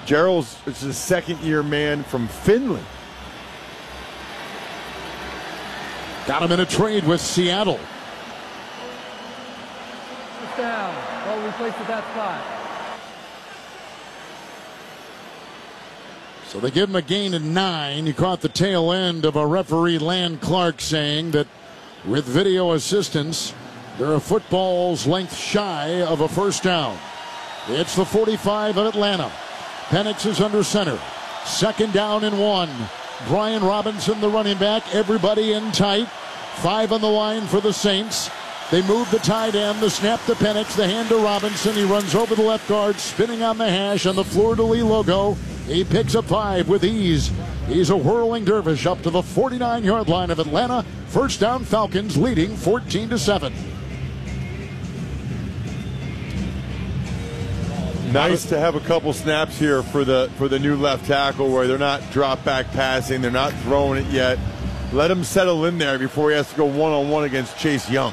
Gerald's is a second-year man from Finland. Got him in a trade with Seattle. First down. Ball replaced at that spot. So they give him a gain of 9. You caught the tail end of a referee, Land Clark, saying that with video assistance, they're a football's length shy of a first down. It's the 45 of Atlanta. Penix is under center. Second down and 1. Brian Robinson, the running back. Everybody in tight. 5 on the line for the Saints. They move the tight end. The snap to Penix. The hand to Robinson. He runs over the left guard, spinning on the hash on the fleur-de-lis logo. He picks up 5 with ease. He's a whirling dervish up to the 49-yard line of Atlanta. First down, Falcons leading 14-7. Nice to have a couple snaps here for the new left tackle where they're not drop back passing, they're not throwing it yet. Let him settle in there before he has to go one-on-one against Chase Young.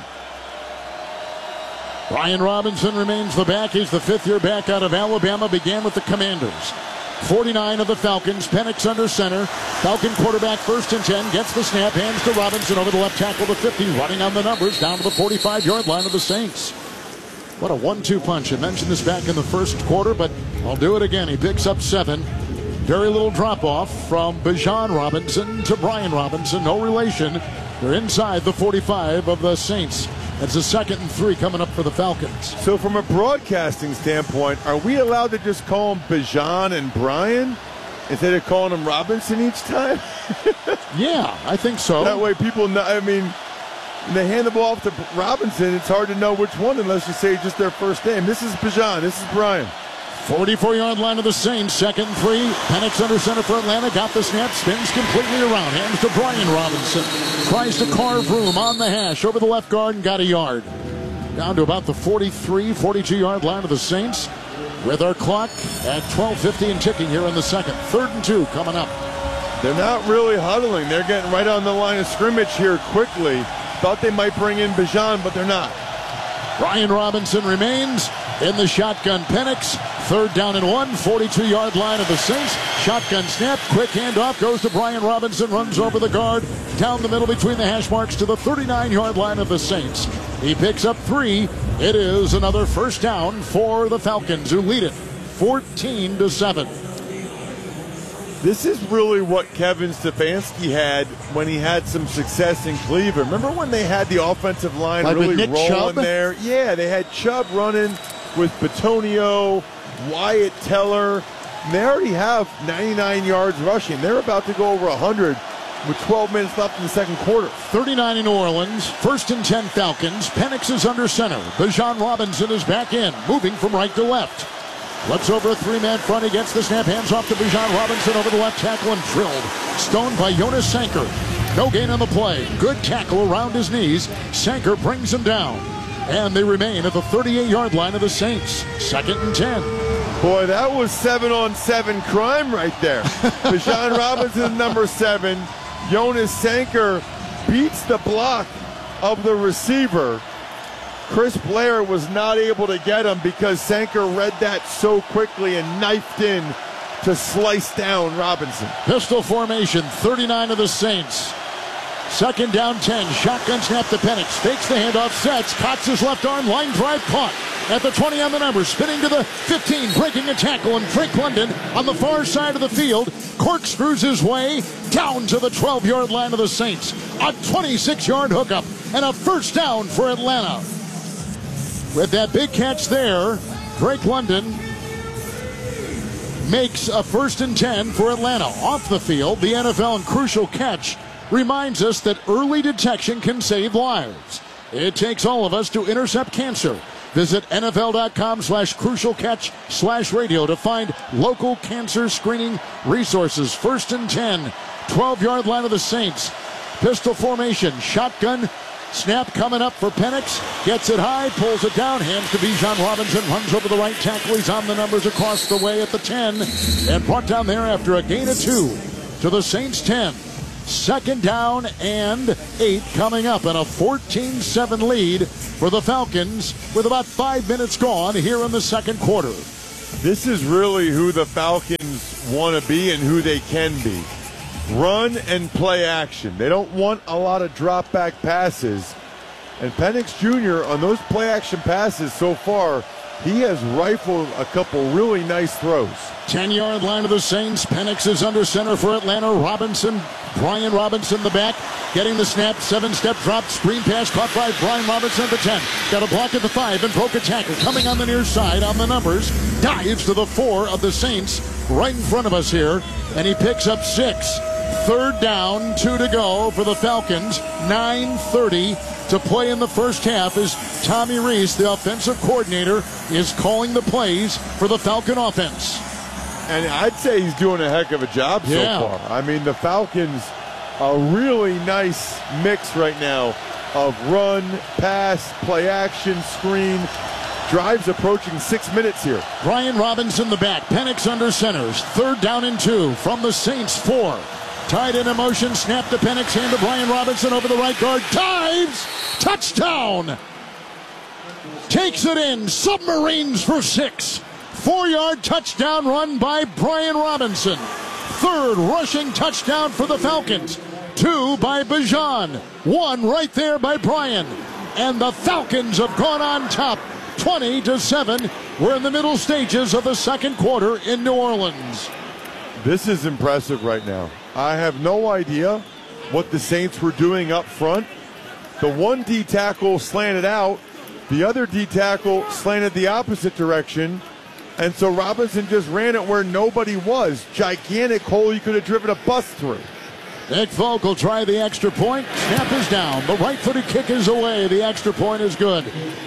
Brian Robinson remains the back. He's the fifth-year back out of Alabama. Began with the Commanders. 49 of the Falcons. Penix under center. Falcon quarterback first and 10. Gets the snap. Hands to Robinson over the left tackle to 50. Running on the numbers down to the 45-yard line of the Saints. What a 1-2 punch. I mentioned this back in the first quarter, but I'll do it again. He picks up 7. Very little drop-off from Bijan Robinson to Brian Robinson. No relation. They're inside the 45 of the Saints. That's a 2nd and 3 coming up for the Falcons. So from a broadcasting standpoint, are we allowed to just call him Bijan and Brian instead of calling him Robinson each time? Yeah, I think so. That way people know, I mean, when they hand the ball off to Robinson, it's hard to know which one unless you say just their first name. This is Bijan, this is Brian. 44-yard line of the Saints, 2nd and 3. Penix under center for Atlanta. Got the snap, spins completely around. Hands to Brian Robinson. Tries to carve room on the hash over the left guard and got a yard. Down to about the 43, 42-yard line of the Saints. With our clock at 12:50 and ticking here in the second. 3rd and 2 coming up. They're not really huddling. They're getting right on the line of scrimmage here quickly. Thought they might bring in Bijan, but they're not. Brian Robinson remains in the shotgun. Penix, 3rd down and 1, 42-yard line of the Saints. Shotgun snap, quick handoff, goes to Brian Robinson, runs over the guard, down the middle between the hash marks to the 39-yard line of the Saints. He picks up 3. It is another first down for the Falcons, who lead it 14-7. This is really what Kevin Stefanski had when he had some success in Cleveland. Remember when they had the offensive line like really Nick rolling Chubb? There? Yeah, they had Chubb running with Bitonio, Wyatt Teller. They already have 99 yards rushing. They're about to go over 100 with 12 minutes left in the second quarter. 39 in New Orleans, 1st and 10 Falcons. Penix is under center. Bijan Robinson is back in, moving from right to left. Looks over a 3-man front. He gets the snap. Hands off to Bijan Robinson over the left tackle and drilled. Stoned by Jonas Sanker. No gain on the play. Good tackle around his knees. Sanker brings him down. And they remain at the 38-yard line of the Saints. 2nd and 10. Boy, that was 7-on-7 crime right there. Bijan Robinson, number 7. Jonas Sanker beats the block of the receiver. Chris Blair was not able to get him because Sanker read that so quickly and knifed in to slice down Robinson. Pistol formation, 39 of the Saints. 2nd down, 10. Shotgun snap to Penix. Fakes the handoff, sets. Cocks his left arm. Line drive caught. At the 20 on the number. Spinning to the 15. Breaking a tackle. And Drake London on the far side of the field corkscrews his way down to the 12-yard line of the Saints. A 26-yard hookup. And a first down for Atlanta. With that big catch there, Drake London makes a 1st and 10 for Atlanta. Off the field, the NFL and crucial catch reminds us that early detection can save lives. It takes all of us to intercept cancer. Visit NFL.com/crucialcatch/radio to find local cancer screening resources. 1st and 10, 12-yard line of the Saints. Pistol formation, shotgun. Snap coming up for Penix. Gets it high, pulls it down. Hands to Bijan Robinson. Runs over the right tackle. He's on the numbers across the way at the 10. And brought down there after a gain of 2 to the Saints 10. 2nd down and 8 coming up. And a 14-7 lead for the Falcons with about 5 minutes gone here in the second quarter. This is really who the Falcons want to be and who they can be. Run and play action. They don't want a lot of drop back passes. And Penix Jr. on those play action passes so far, he has rifled a couple really nice throws. 10-yard line of the Saints. Penix is under center for Atlanta. Brian Robinson the back, getting the snap. 7-step drop, screen pass caught by Brian Robinson at the 10. Got a block at the 5 and broke a tackle. Coming on the near side on the numbers. Dives to the 4 of the Saints right in front of us here. And he picks up 6. Third down, 2 to go for the Falcons. 9:30 to play in the first half as Tommy Rees, the offensive coordinator, is calling the plays for the Falcon offense. And I'd say he's doing a heck of a job so far. I mean, the Falcons, a really nice mix right now of run, pass, play action, screen. Drives approaching 6 minutes here. Brian Robinson the back. Penix under centers. 3rd down and 2 from the Saints 4. Tied in motion, snap to Penix, hand to Brian Robinson over the right guard. Dives! Touchdown! Takes it in. Submarines for 6. 4-yard touchdown run by Brian Robinson. 3rd rushing touchdown for the Falcons. 2 by Bijan. 1 right there by Brian. And the Falcons have gone on top. 20-7. We're in the middle stages of the second quarter in New Orleans. This is impressive right now. I have no idea what the Saints were doing up front. The one D tackle slanted out. The other D tackle slanted the opposite direction. And so Robinson just ran it where nobody was. Gigantic hole you could have driven a bus through. Nick Folk will try the extra point. Snap is down. The right-footed kick is away. The extra point is good.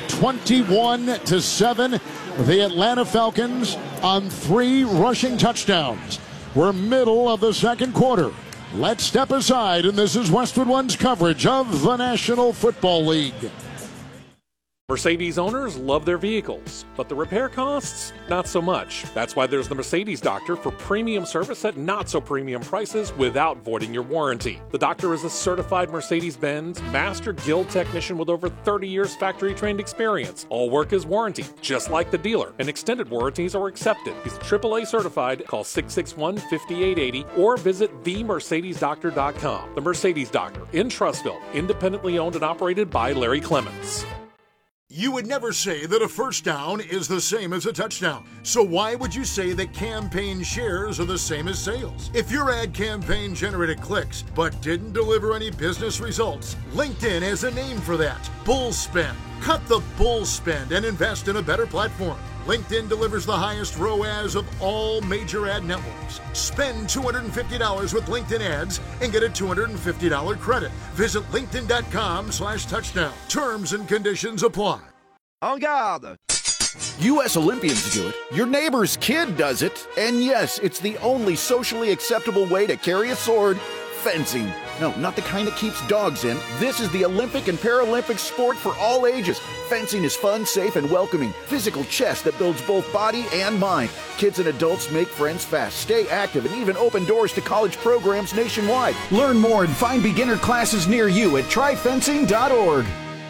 21-7. The Atlanta Falcons on 3 rushing touchdowns. We're middle of the second quarter. Let's step aside, and this is Westwood One's coverage of the National Football League. Mercedes owners love their vehicles, but the repair costs, not so much. That's why there's the Mercedes Doctor for premium service at not so premium prices without voiding your warranty. The doctor is a certified Mercedes-Benz Master Guild technician with over 30 years factory trained experience. All work is warranty, just like the dealer, and extended warranties are accepted. He's AAA certified. Call 661-5880 or visit themercedesdoctor.com. The Mercedes Doctor in Trussville, independently owned and operated by Larry Clements. You would never say that a first down is the same as a touchdown. So why would you say that campaign shares are the same as sales? If your ad campaign generated clicks but didn't deliver any business results, LinkedIn has a name for that. Bull spend. Cut the bull spend and invest in a better platform. LinkedIn delivers the highest ROAS of all major ad networks. Spend $250 with LinkedIn ads and get a $250 credit. Visit linkedin.com/touchdown. Terms and conditions apply. En garde! U.S. Olympians do it. Your neighbor's kid does it. And yes, it's the only socially acceptable way to carry a sword. Fencing. No, not the kind that keeps dogs in. This is the Olympic and Paralympic sport for all ages. Fencing is fun, safe, and welcoming. Physical chess that builds both body and mind. Kids and adults make friends fast, stay active, and even open doors to college programs nationwide. Learn more and find beginner classes near you at tryfencing.org.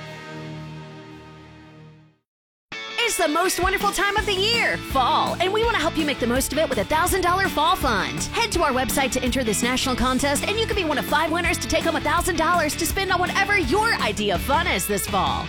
It's the most wonderful time of the year, fall, and we want to help you make the most of it with a $1,000 fall fund. Head to our website to enter this national contest, and you could be one of 5 winners to take home $1,000 to spend on whatever your idea of fun is this fall.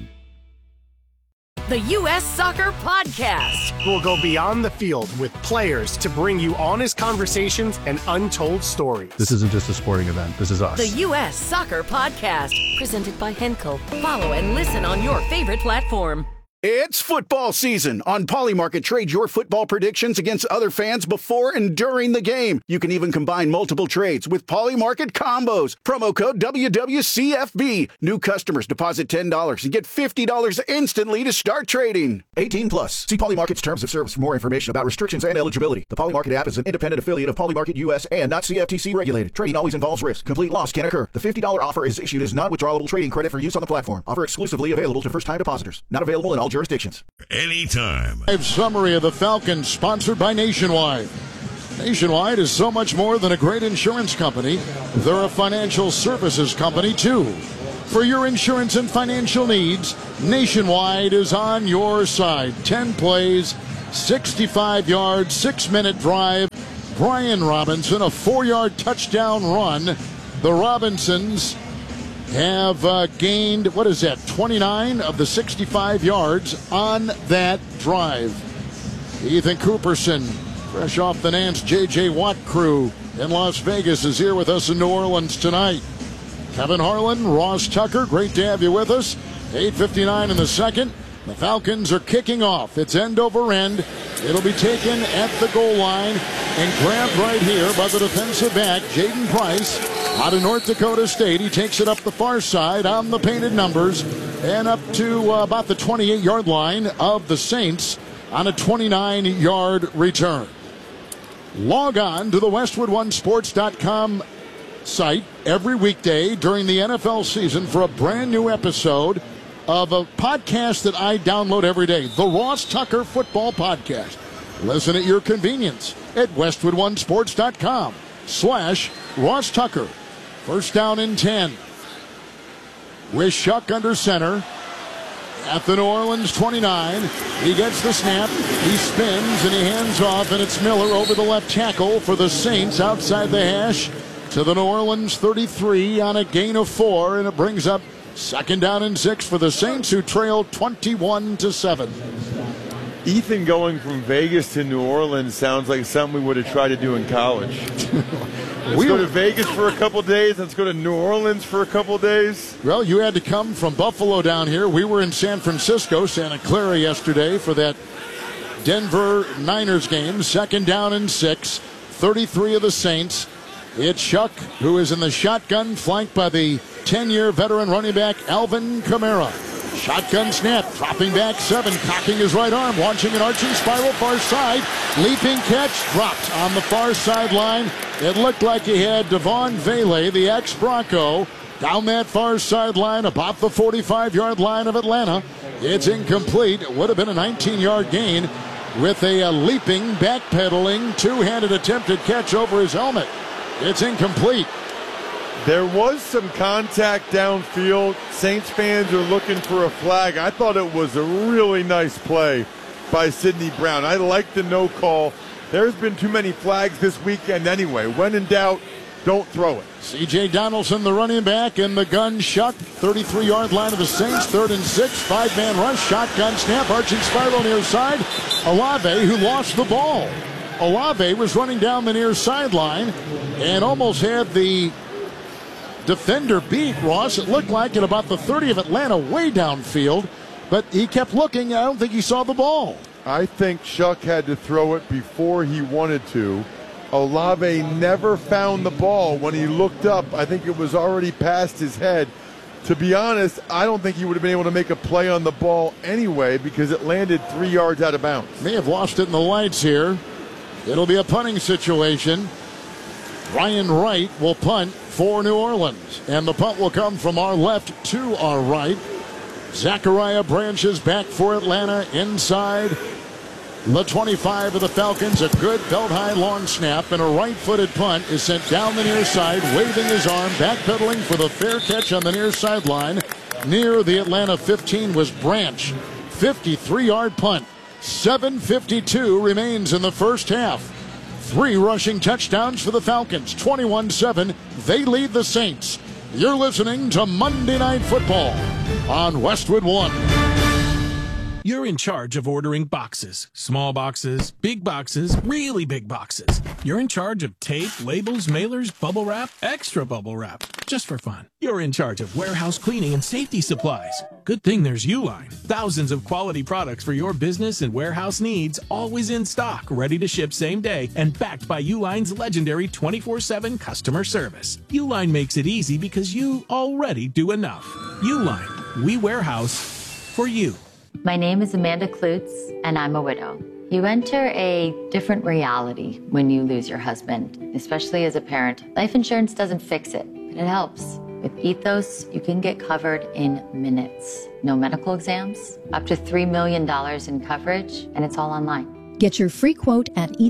The U.S. Soccer Podcast. We'll go beyond the field with players to bring you honest conversations and untold stories. This isn't just a sporting event. This is us. The U.S. Soccer Podcast. Presented by Henkel. Follow and listen on your favorite platform. It's football season. On Polymarket, trade your football predictions against other fans before and during the game. You can even combine multiple trades with Polymarket combos. Promo code WWCFB. New customers deposit $10 and get $50 instantly to start trading. 18 plus. See Polymarket's terms of service for more information about restrictions and eligibility. The Polymarket app is an independent affiliate of Polymarket US and not CFTC regulated. Trading always involves risk. Complete loss can occur. The $50 offer is issued as non-withdrawable trading credit for use on the platform. Offer exclusively available to first-time depositors. Not available in all jurisdictions. Anytime. Live summary of the Falcons, sponsored by Nationwide. Nationwide is so much more than a great insurance company. They're a financial services company, too. For your insurance and financial needs, Nationwide is on your side. 10 plays, 65 yards, 6-minute drive, Brian Robinson, a 4-yard touchdown run. The Robinsons have gained, 29 of the 65 yards on that drive. Ethan Cooperson, fresh off the Nance J.J. Watt crew in Las Vegas, is here with us in New Orleans tonight. Kevin Harlan, Ross Tucker, great to have you with us. 8:59 in the second. The Falcons are kicking off. It's end over end. It'll be taken at the goal line and grabbed right here by the defensive back, Jaden Price, out of North Dakota State. He takes it up the far side on the painted numbers and up to about the 28-yard line of the Saints on a 29-yard return. Log on to the WestwoodOneSports.com site every weekday during the NFL season for a brand new episode of a podcast that I download every day, the Ross Tucker Football Podcast. Listen at your convenience at WestwoodOneSports.com/Ross Tucker. First down and 10. With Shuck under center at the New Orleans 29. He gets the snap. He spins and he hands off, and it's Miller over the left tackle for the Saints outside the hash to the New Orleans 33 on a gain of 4, and it brings up second down and 6 for the Saints, who trail 21-7. Ethan going from Vegas to New Orleans sounds like something we would have tried to do in college. Let's go to Vegas for a couple days. Let's go to New Orleans for a couple days. Well, you had to come from Buffalo down here. We were in San Francisco, Santa Clara yesterday for that Denver Niners game. Second down and 6. 33 of the Saints. It's Shuck, who is in the shotgun, flanked by the 10-year veteran running back Alvin Kamara. Shotgun snap, dropping back 7, cocking his right arm, launching an arching spiral far side. Leaping catch, dropped on the far sideline. It looked like he had Devon Vele, the ex-Bronco, down that far sideline, about the 45-yard line of Atlanta. It's incomplete. It would have been a 19-yard gain with a leaping, backpedaling, two-handed attempted catch over his helmet. It's incomplete. There was some contact downfield. Saints fans are looking for a flag. I thought it was a really nice play by Sidney Brown. I like the no call. There's been too many flags this weekend anyway. When in doubt, don't throw it. C.J. Donaldson, the running back, in the gun. Shuck, 33-yard line of the Saints. 3rd and 6, 5-man rush, shotgun snap, arching spiral near side. Olave, who lost the ball. Olave was running down the near sideline and almost had the defender beat, Ross. It looked like at about the 30 of Atlanta, way downfield, but he kept looking. I don't think he saw the ball. I think Shuck had to throw it before he wanted to. Olave never found the ball. When he looked up, I think it was already past his head. To be honest, I don't think he would have been able to make a play on the ball anyway because it landed 3 yards out of bounds. May have lost it in the lights here. It'll be a punting situation. Ryan Wright will punt for New Orleans, and the punt will come from our left to our right. Zachariah Branches back for Atlanta inside the 25 of the Falcons. A good belt-high long snap, and a right-footed punt is sent down the near side, waving his arm, backpedaling for the fair catch on the near sideline. Near the Atlanta 15 was Branch. 53-yard punt. 7:52 remains in the first half. 3 rushing touchdowns for the Falcons. 21-7. They lead the Saints. You're listening to Monday Night Football on Westwood One. You're in charge of ordering boxes. Small boxes, big boxes, really big boxes. You're in charge of tape, labels, mailers, bubble wrap, extra bubble wrap. Just for fun. You're in charge of warehouse cleaning and safety supplies. Good thing there's Uline. Thousands of quality products for your business and warehouse needs, always in stock, ready to ship same day, and backed by Uline's legendary 24/7 customer service. Uline makes it easy because you already do enough. Uline. We warehouse for you. My name is Amanda Klutz, and I'm a widow. You enter a different reality when you lose your husband, especially as a parent. Life insurance doesn't fix it, but it helps. With Ethos, you can get covered in minutes. No medical exams, up to $3 million in coverage, and it's all online. Get your free quote at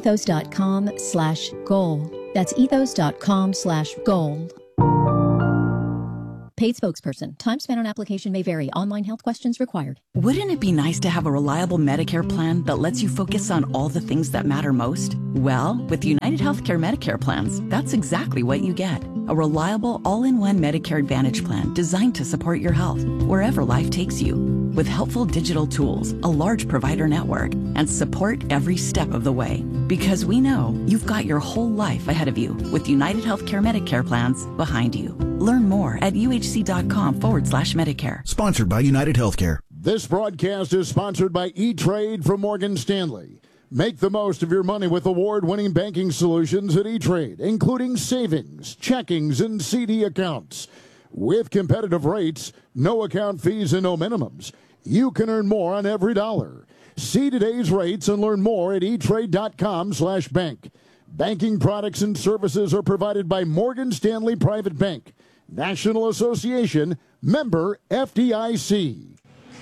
ethos.com/goal. That's ethos.com/goal. Paid spokesperson. Time spent on application may vary. Online health questions required. Wouldn't it be nice to have a reliable Medicare plan that lets you focus on all the things that matter most? Well, with United Healthcare Medicare plans, that's exactly what you get. A reliable, all-in-one Medicare Advantage plan designed to support your health wherever life takes you. With helpful digital tools, a large provider network, and support every step of the way. Because we know you've got your whole life ahead of you with United Healthcare Medicare plans behind you. Learn more at uhc.com/Medicare. Sponsored by United Healthcare. This broadcast is sponsored by E-Trade from Morgan Stanley. Make the most of your money with award-winning banking solutions at E-Trade, including savings, checkings, and CD accounts. With competitive rates, no account fees, and no minimums, you can earn more on every dollar. See today's rates and learn more at etrade.com/bank. Banking products and services are provided by Morgan Stanley Private Bank, National Association, member FDIC.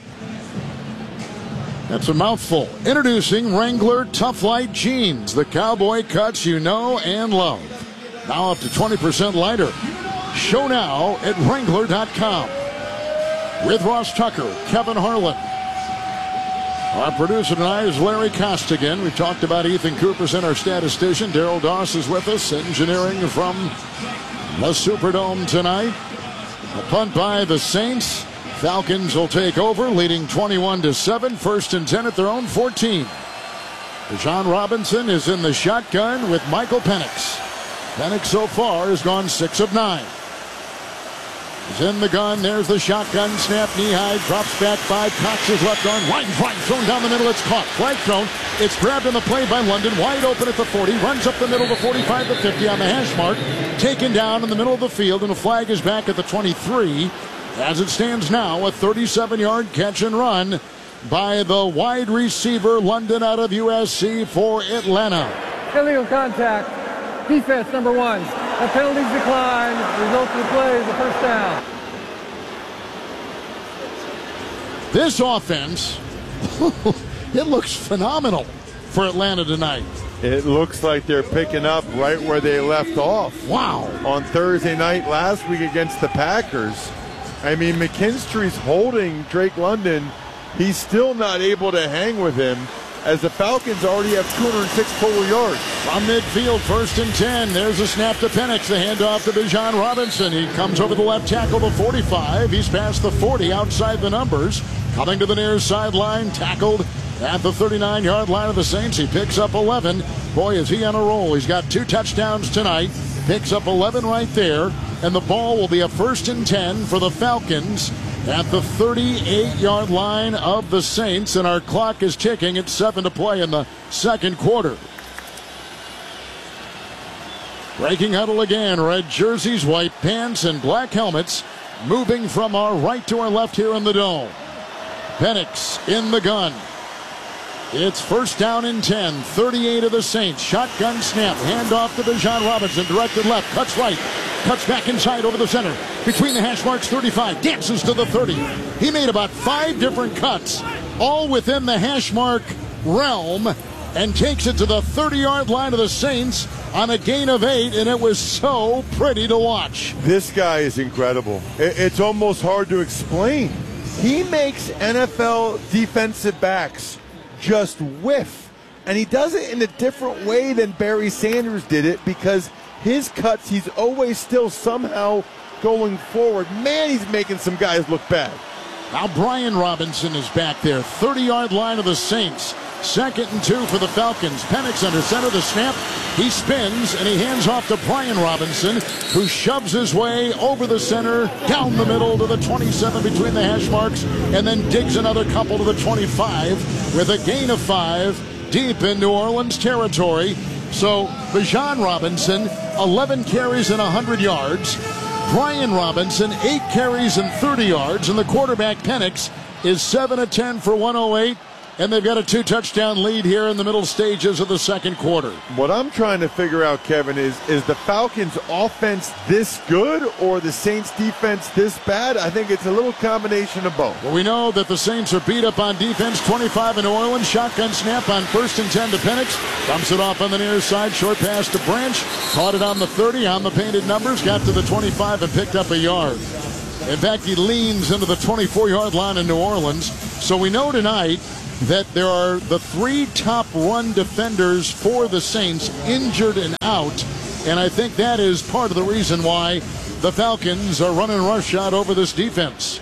That's a mouthful. Introducing Wrangler Tough Light Jeans, the cowboy cuts you know and love. Now up to 20% lighter. Show now at Wrangler.com. With Ross Tucker, Kevin Harlan. Our producer tonight is Larry Costigan. We've talked about Ethan Cooperson, our statistician. Daryl Doss is with us, engineering from the Superdome tonight. A punt by the Saints. Falcons will take over, leading 21-7. 1st and 10 at their own 14. Bijan Robinson is in the shotgun with Michael Penix. Penix so far has gone 6 of 9. He's in the gun. There's the shotgun snap. Knee high, drops back 5. Cox is left on. Line drive thrown down the middle. It's caught. Flag thrown. It's grabbed on the play by London. Wide open at the 40. Runs up the middle, the 45, the 50 on the hash mark. Taken down in the middle of the field, and the flag is back at the 23. As it stands now, a 37-yard catch and run by the wide receiver, London out of USC for Atlanta. Illegal contact. Defense, number 1. The penalties declined. Result of the play is a first down. This offense, it looks phenomenal for Atlanta tonight. It looks like they're picking up right where they left off. Wow. On Thursday night last week against the Packers. I mean, McKinstry's holding Drake London. He's still not able to hang with him, as the Falcons already have 206 total yards. From midfield, 1st and 10. There's a snap to Penix. The handoff to Bijan Robinson. He comes over the left tackle to 45. He's past the 40 outside the numbers. Coming to the near sideline, tackled at the 39-yard line of the Saints. He picks up 11. Boy, is he on a roll. He's got 2 touchdowns tonight. Picks up 11 right there. And the ball will be a 1st and 10 for the Falcons at the 38-yard line of the Saints. And our clock is ticking at 7 to play in the second quarter. Breaking huddle again. Red jerseys, white pants, and black helmets. Moving from our right to our left here in the dome. Penix in the gun. It's 1st down and 10. 38 of the Saints. Shotgun snap. Handoff to Bijan Robinson. Directed left. Cuts right. Cuts back inside over the center. Between the hash marks, 35. Dances to the 30. He made about 5 different cuts, all within the hash mark realm, and takes it to the 30-yard line of the Saints on a gain of 8, and it was so pretty to watch. This guy is incredible. It's almost hard to explain. He makes NFL defensive backs just whiff, and he does it in a different way than Barry Sanders did it, because his cuts, he's always still somehow going forward. Man, he's making some guys look bad. Now Brian Robinson is back there. 30-yard line of the Saints. 2nd and 2 for the Falcons. Penix under center, the snap. He spins, and he hands off to Brian Robinson, who shoves his way over the center, down the middle to the 27 between the hash marks, and then digs another couple to the 25 with a gain of 5 deep in New Orleans territory. So Bijan Robinson, 11 carries and 100 yards. Brian Robinson, 8 carries and 30 yards. And the quarterback, Penix, is 7 of 10 for 108. And they've got a 2-touchdown lead here in the middle stages of the second quarter. What I'm trying to figure out, Kevin, is the Falcons' offense this good or the Saints' defense this bad? I think it's a little combination of both. Well, we know that the Saints are beat up on defense. 25 in New Orleans. Shotgun snap on 1st and 10 to Penix. Dumps it off on the near side. Short pass to Branch. Caught it on the 30 on the painted numbers. Got to the 25 and picked up a yard. In fact, he leans into the 24-yard line in New Orleans. So we know tonight that there are the 3 top run defenders for the Saints injured and out. And I think that is part of the reason why the Falcons are running roughshod over this defense.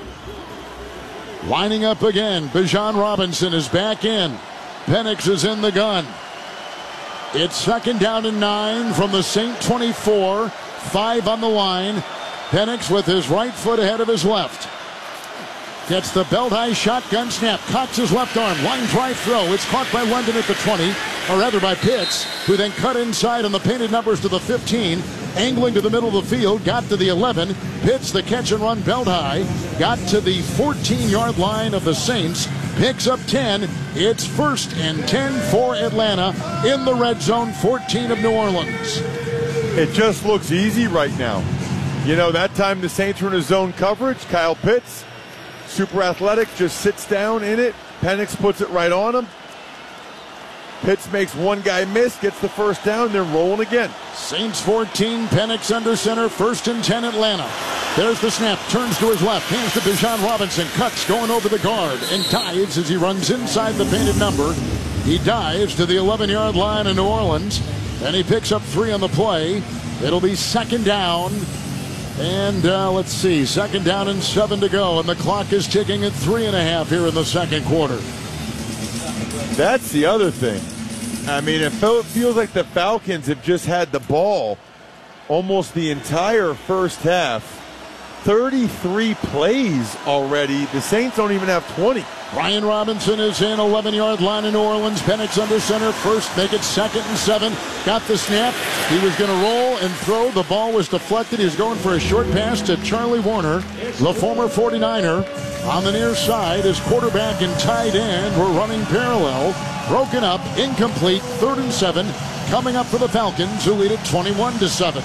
Lining up again, Bijan Robinson is back in. Penix is in the gun. It's 2nd down and 9 from the Saint 24. 5 on the line. Penix with his right foot ahead of his left. Gets the belt-high shotgun snap. Cocks his left arm. Line drive throw. It's caught by London at the 20. Or rather by Pitts, who then cut inside on the painted numbers to the 15. Angling to the middle of the field. Got to the 11. Pitts the catch and run belt-high. Got to the 14-yard line of the Saints. Picks up 10. It's 1st and 10 for Atlanta in the red zone, 14 of New Orleans. It just looks easy right now. You know, that time the Saints were in a zone coverage. Kyle Pitts, super athletic, just sits down in it. Penix puts it right on him. Pitts makes one guy miss, gets the 1st down, they're rolling again. Saints 14, Penix under center, 1st and 10 Atlanta. There's the snap, turns to his left, hands to Bijan Robinson, cuts, going over the guard, and dives as he runs inside the painted number. He dives to the 11-yard line in New Orleans, and he picks up 3 on the play. It'll be 2nd down, and let's see, 2nd down and 7 to go, and the clock is ticking at 3.5 here in the 2nd quarter. That's the other thing. I mean, it feels like the Falcons have just had the ball almost the entire first half. 33 plays already. The Saints don't even have 20. Brian Robinson is in, 11-yard line in New Orleans. Penix under center, 1st, make it 2nd and 7. Got the snap. He was going to roll and throw. The ball was deflected. He was going for a short pass to Charlie Warner, the former 49er. On the near side, his quarterback and tight end were running parallel. Broken up, incomplete, 3rd and 7. Coming up for the Falcons, who lead it 21-7.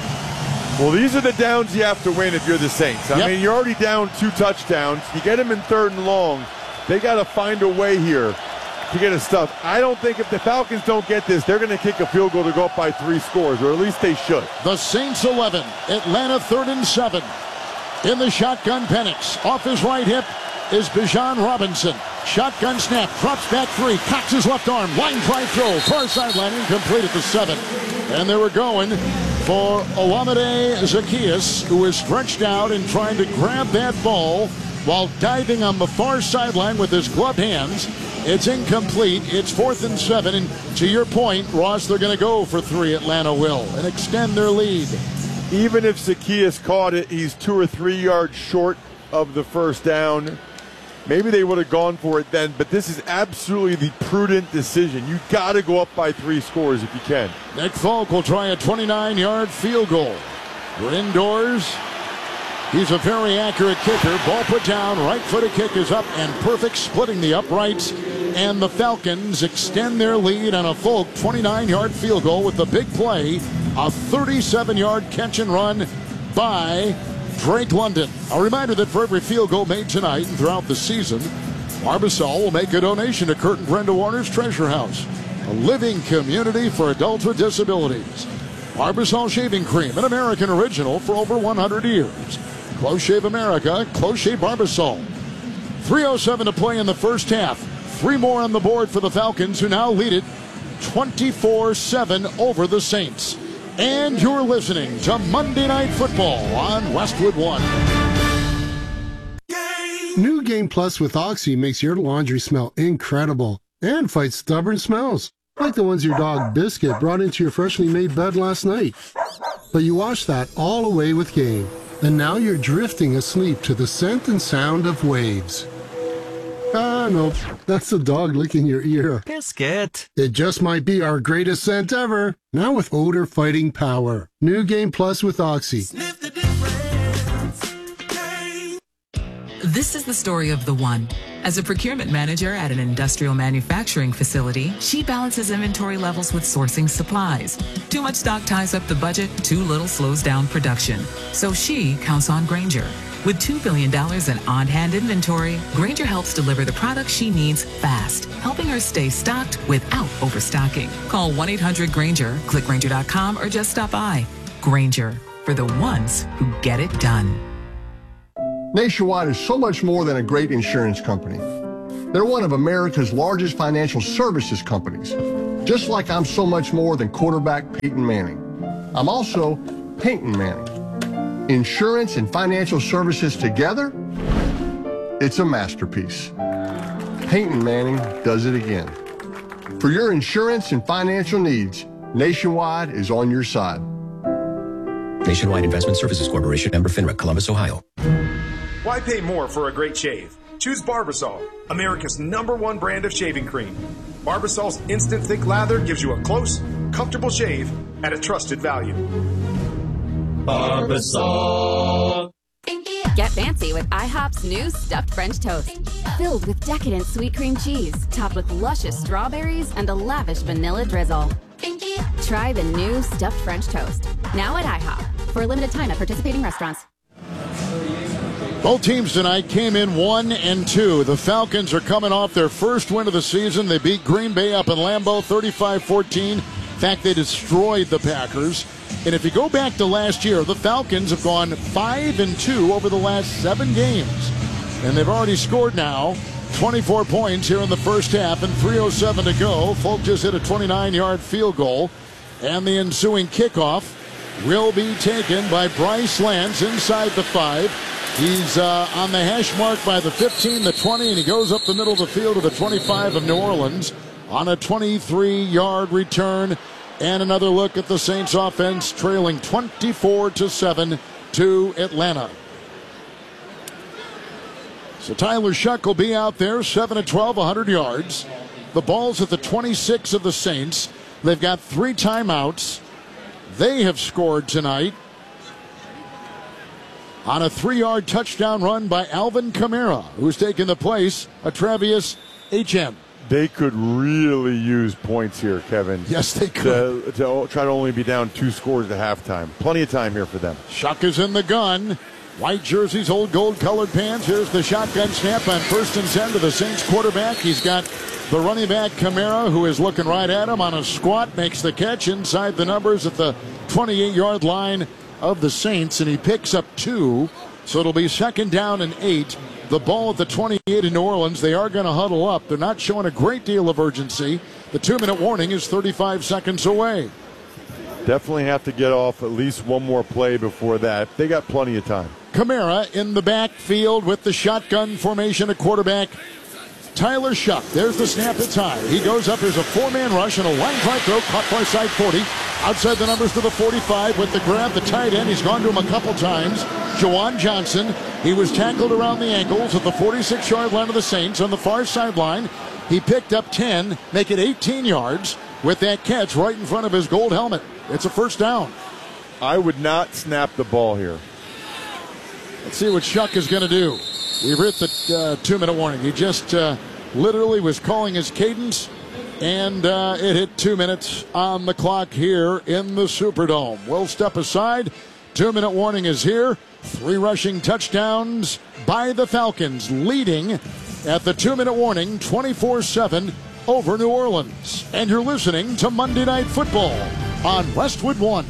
Well, these are the downs you have to win if you're the Saints. I mean, you're already down 2 touchdowns. You get them in 3rd and long. They got to find a way here to get it stuffed. I don't think if the Falcons don't get this, they're going to kick a field goal to go up by 3 scores, or at least they should. The Saints 11, Atlanta 3rd and 7. In the shotgun, Penix. Off his right hip is Bijan Robinson. Shotgun snap, drops back 3, cocks his left arm, line drive throw, far sideline, incomplete at the 7. And they were going for Olamide Zaccheaus, who is stretched out and trying to grab that ball while diving on the far sideline with his gloved hands. It's incomplete. It's 4th and 7. And to your point, Ross, they're going to go for 3, Atlanta will, and extend their lead. Even if Zaccheaus caught it, he's 2 or 3 yards short of the 1st down. Maybe they would have gone for it then, but this is absolutely the prudent decision. You got to go up by 3 scores if you can. Nick Folk will try a 29-yard field goal. We're indoors. He's a very accurate kicker. Ball put down, right-footed kick is up and perfect, splitting the uprights. And the Falcons extend their lead on a Folk 29-yard field goal with the big play, a 37-yard catch and run by Drake London. A reminder that for every field goal made tonight and throughout the season, Barbasol will make a donation to Kurt and Brenda Warner's Treasure House, a living community for adults with disabilities. Barbasol Shaving Cream, an American original for over 100 years. Close Shave America, Close Shave Barbasol. 3:07 to play in the first half. 3 more on the board for the Falcons, who now lead it 24-7 over the Saints. And you're listening to Monday Night Football on Westwood One. New Game Plus with Oxy makes your laundry smell incredible and fights stubborn smells, like the ones your dog Biscuit brought into your freshly made bed last night. But you wash that all away with Game, and now you're drifting asleep to the scent and sound of waves. Ah, no, that's the dog licking your ear. Biscuit. It just might be our greatest scent ever. Now with odor fighting power. New Game Plus with Oxy. This is the story of the one. As a procurement manager at an industrial manufacturing facility, she balances inventory levels with sourcing supplies. Too much stock ties up the budget, too little slows down production. So she counts on Grainger. With $2 billion in on-hand inventory, Grainger helps deliver the products she needs fast, helping her stay stocked without overstocking. Call 1-800-GRAINGER, click Grainger.com, or just stop by. Grainger, for the ones who get it done. Nationwide is so much more than a great insurance company. They're one of America's largest financial services companies, just like I'm so much more than quarterback Peyton Manning. I'm also Peyton Manning. Insurance and financial services together, it's a masterpiece. Peyton Manning does it again. For your insurance and financial needs, Nationwide is on your side. Nationwide Investment Services Corporation, member FINRA, Columbus, Ohio. Why pay more for a great shave? Choose Barbasol, America's #1 brand of shaving cream. Barbasol's instant thick lather gives you a close, comfortable shave at a trusted value. Barbasol. Get fancy with IHOP's new stuffed French toast. Filled with decadent sweet cream cheese, topped with luscious strawberries and a lavish vanilla drizzle. Try the new stuffed French toast. Now at IHOP. For a limited time at participating restaurants. Both teams tonight came in 1-2. The Falcons are coming off their first win of the season. They beat Green Bay up in Lambeau 35-14. In fact, they destroyed the Packers. And if you go back to last year, the Falcons have gone 5-2 over the last 7 games. And they've already scored now 24 points here in the first half and 3:07 to go. Folk just hit a 29-yard field goal. And the ensuing kickoff will be taken by Bryce Lance inside the 5. He's on the hash mark by the 15, the 20, and he goes up the middle of the field to the 25 of New Orleans on a 23-yard return. And another look at the Saints offense trailing 24-7 to Atlanta. So Tyler Shuck will be out there, 7-12, 100 yards. The ball's at the 26 of the Saints. They've got 3 timeouts. They have scored tonight on a 3-yard touchdown run by Alvin Kamara, who's taken the place of Travis Etienne. They could really use points here, Kevin. Yes, they could. To try to only be down 2 scores at halftime. Plenty of time here for them. Shuck is in the gun. White jerseys, old gold-colored pants. Here's the shotgun snap on 1st and 10 to the Saints quarterback. He's got the running back, Kamara, who is looking right at him on a squat, makes the catch inside the numbers at the 28-yard line of the Saints, and he picks up 2. So it'll be 2nd down and 8. The ball at the 28 in New Orleans. They are going to huddle up. They're not showing a great deal of urgency. The 2-minute warning is 35 seconds away. Definitely have to get off at least one more play before that. They got plenty of time. Kamara in the backfield with the shotgun formation at quarterback. Tyler Shuck. There's the snap. It's high. He goes up. There's a 4-man rush and a line drive throw. Caught far side 40. Outside the numbers to the 45 with the grab. The tight end. He's gone to him a couple times. Juwan Johnson. He was tackled around the ankles at the 46-yard line of the Saints on the far sideline. He picked up 10, make it 18 yards with that catch right in front of his gold helmet. It's a 1st down. I would not snap the ball here. Let's see what Shuck is going to do. We've hit the 2-minute warning. He just literally was calling his cadence, and it hit 2 minutes on the clock here in the Superdome. We'll step aside. 2-minute warning is here. 3 rushing touchdowns by the Falcons, leading at the 2-minute warning 24-7 over New Orleans. And you're listening to Monday Night Football on Westwood One.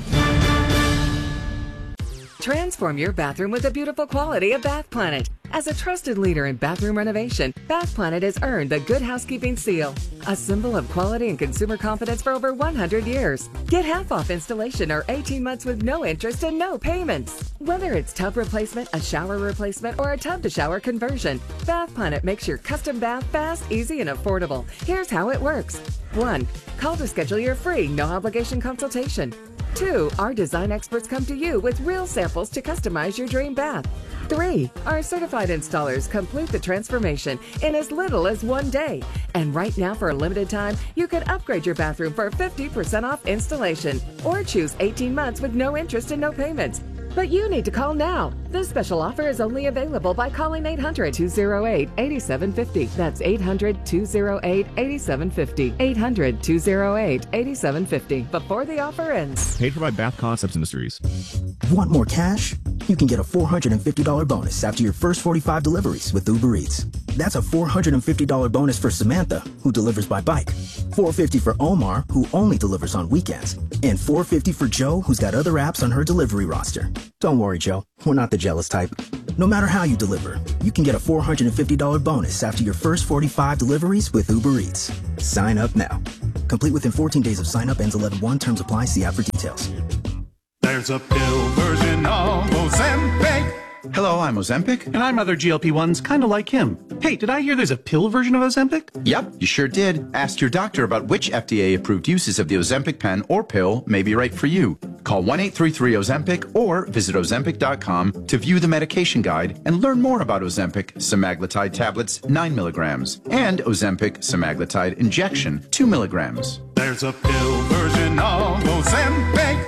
Transform your bathroom with the beautiful quality of Bath Planet. As a trusted leader in bathroom renovation, Bath Planet has earned the Good Housekeeping seal, a symbol of quality and consumer confidence for over 100 years. Get half off installation or 18 months with no interest and no payments. Whether it's tub replacement, a shower replacement, or a tub-to-shower conversion, Bath Planet makes your custom bath fast, easy, and affordable. Here's how it works. 1. Call to schedule your free, no-obligation consultation. 2. Our design experts come to you with real samples to customize your dream bath. 3. Our certified installers complete the transformation in as little as 1 day. And right now, for a limited time, you can upgrade your bathroom for 50% off installation or choose 18 months with no interest and no payments. But you need to call now. This special offer is only available by calling 800-208-8750. That's 800-208-8750. 800-208-8750. Before the offer ends. Paid for by Bath Concepts Industries. Want more cash? You can get a $450 bonus after your first 45 deliveries with Uber Eats. That's a $450 bonus for Samantha, who delivers by bike. $450 for Omar, who only delivers on weekends. And $450 for Joe, who's got other apps on her delivery roster. Don't worry, Joe. We're not the jealous type. No matter how you deliver, you can get a $450 bonus after your first 45 deliveries with Uber Eats. Sign up now. Complete within 14 days of sign up. Ends 11/1. Terms apply. See app for details. There's a pill version of Ozempic. Hello, I'm Ozempic. And I'm other GLP-1s kind of like him. Hey, did I hear there's a pill version of Ozempic? Yep, you sure did. Ask your doctor about which FDA-approved uses of the Ozempic pen or pill may be right for you. Call 1-833-OZEMPIC or visit Ozempic.com to view the medication guide and learn more about Ozempic semaglutide tablets 9 milligrams and Ozempic semaglutide injection 2 milligrams. There's a pill version of Ozempic.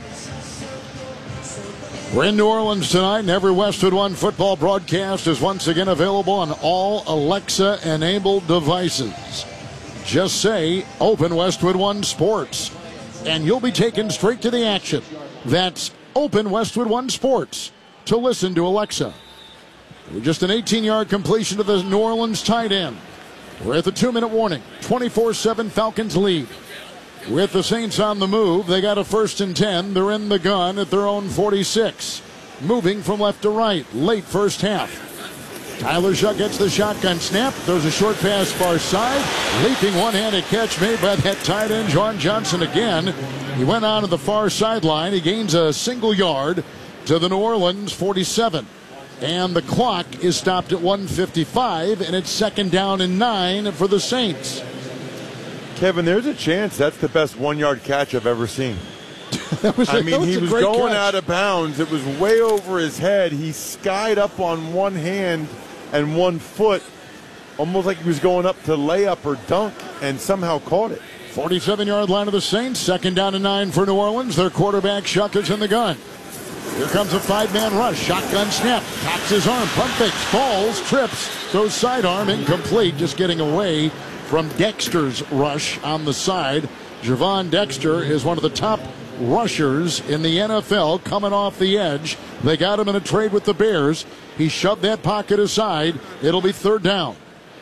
We're in New Orleans tonight, and every Westwood One football broadcast is once again available on all Alexa-enabled devices. Just say, Open Westwood One Sports, and you'll be taken straight to the action. That's Open Westwood One Sports to listen to Alexa. Just an 18-yard completion to the New Orleans tight end. We're at the 2-minute warning. 24-7 Falcons lead. With the Saints on the move, they got a 1st and 10. They're in the gun at their own 46. Moving from left to right, late first half. Tyler Shough gets the shotgun snap, throws a short pass far side. Leaping one-handed catch made by that tight end, Juwan Johnson again. He went on to the far sideline. He gains a single yard to the New Orleans 47. And the clock is stopped at 1:55, and it's 2nd down and 9 for the Saints. Kevin, there's a chance that's the best 1-yard catch I've ever seen. He was going out of bounds. It was way over his head. He skied up on one hand and one foot, almost like he was going up to layup or dunk, and somehow caught it. 47-yard line of the Saints. 2nd down and 9 for New Orleans. Their quarterback, Shough, is in the gun. Here comes a 5-man rush. Shotgun snap. Cocks his arm. Pump fakes. Falls. Trips. Throws sidearm. Incomplete. Just getting away from Dexter's rush on the side. Javon Dexter is one of the top rushers in the NFL coming off the edge. They got him in a trade with the Bears. He shoved that pocket aside. It'll be 3rd down.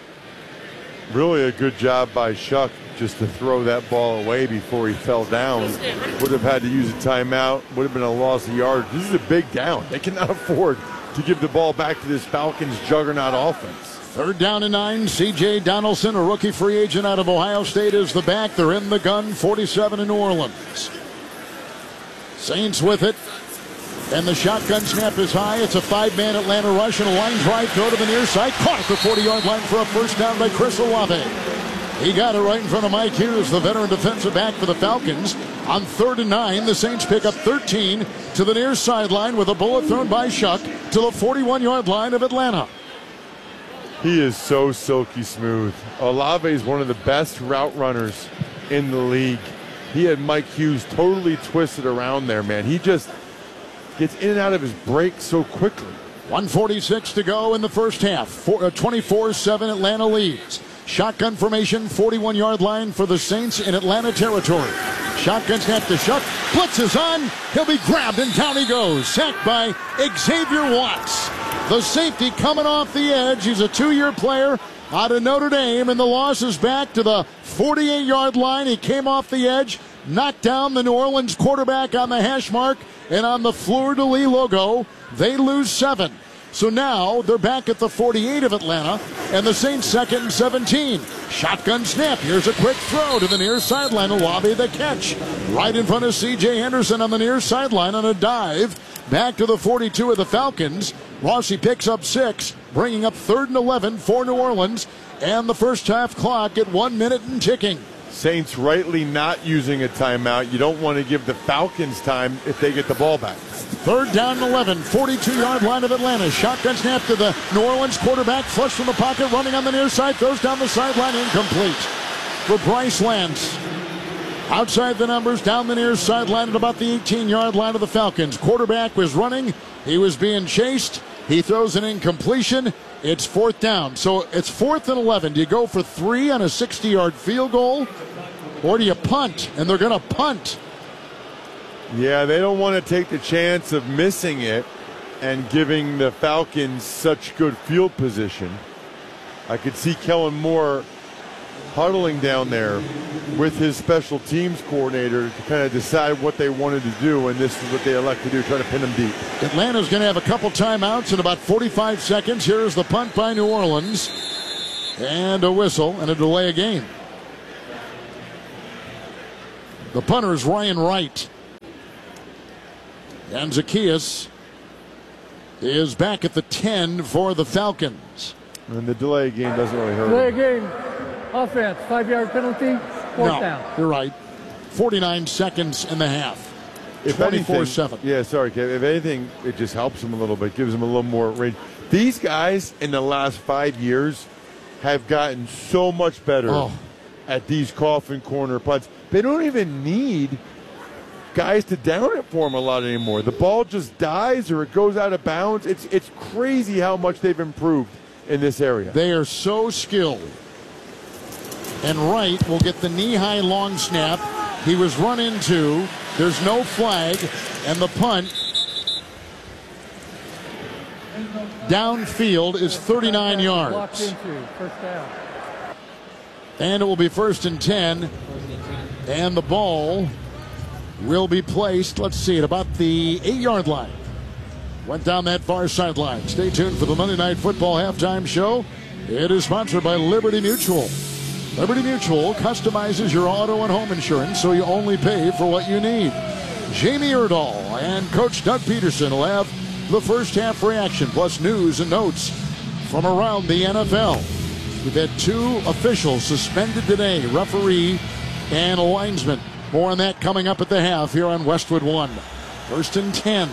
Really a good job by Shough just to throw that ball away before he fell down. Would have had to use a timeout. Would have been a loss of yards. This is a big down. They cannot afford to give the ball back to this Falcons juggernaut offense. 3rd down and 9. C.J. Donaldson, a rookie free agent out of Ohio State, is the back. They're in the gun. 47 in New Orleans. Saints with it. And the shotgun snap is high. It's a 5-man Atlanta rush and a line drive throw to the near side. Caught at the 40-yard line for a 1st down by Chris Olave. He got it right in front of Mike Hughes, the veteran defensive back for the Falcons. On 3rd and 9, the Saints pick up 13 to the near sideline with a bullet thrown by Shough to the 41-yard line of Atlanta. He is so silky smooth. Olave is one of the best route runners in the league. He had Mike Hughes totally twisted around there, man. He just gets in and out of his break so quickly. 1:46 to go in the first half. 24-7 Atlanta leads. Shotgun formation, 41-yard line for the Saints in Atlanta territory. Shotgun snap to Shough. Blitz is on. He'll be grabbed and down he goes. Sacked by Xavier Watts. The safety coming off the edge. He's a 2-year player out of Notre Dame, and the loss is back to the 48-yard line. He came off the edge, knocked down the New Orleans quarterback on the hash mark, and on the fleur-de-lis logo, they lose 7. So now they're back at the 48 of Atlanta, and the Saints 2nd and 17. Shotgun snap. Here's a quick throw to the near sideline. Olave the catch. Right in front of C.J. Henderson on the near sideline on a dive. Back to the 42 of the Falcons. Rossi picks up 6, bringing up 3rd and 11 for New Orleans, and the first half clock at 1 minute and ticking. Saints rightly not using a timeout. You don't want to give the Falcons time if they get the ball back. 3rd down and 11, 42-yard line of Atlanta. Shotgun snap to the New Orleans quarterback, flush from the pocket, running on the near side, throws down the sideline, incomplete for Bryce Lance. Outside the numbers, down the near sideline at about the 18-yard line of the Falcons. Quarterback was running. He was being chased. He throws an incompletion. It's 4th down. So it's 4th and 11. Do you go for 3 on a 60-yard field goal? Or do you punt? And they're going to punt. Yeah, they don't want to take the chance of missing it and giving the Falcons such good field position. I could see Kellen Moore huddling down there with his special teams coordinator to kind of decide what they wanted to do, and this is what they elect to do, try to pin them deep. Atlanta's going to have a couple timeouts in about 45 seconds. Here's the punt by New Orleans. And a whistle and a delay of game. The punter is Ryan Wright. And Zacchaeus is back at the 10 for the Falcons. And the delay game doesn't really hurt. Delay game. Offense. 5-yard penalty. Fourth down. You're right. 49 seconds in the half. 24-7. Yeah, sorry, Kev. If anything, it just helps them a little bit, gives them a little more range. These guys in the last 5 years have gotten so much better at these coffin corner punts. They don't even need guys to down it for them a lot anymore. The ball just dies or it goes out of bounds. It's crazy how much they've improved in this area. They are so skilled. And Wright will get the knee-high long snap. He was run into. There's no flag. And the punt downfield is 39 yards. First down. And it will be 1st and 10. And the ball will be placed, let's see, at about the 8-yard line. Went down that far sideline. Stay tuned for the Monday Night Football halftime show. It is sponsored by Liberty Mutual. Liberty Mutual customizes your auto and home insurance so you only pay for what you need. Jamie Erdahl and Coach Doug Peterson will have the first half reaction, plus news and notes from around the NFL. We've had 2 officials suspended today, referee and a linesman. More on that coming up at the half here on Westwood One. 1st and 10.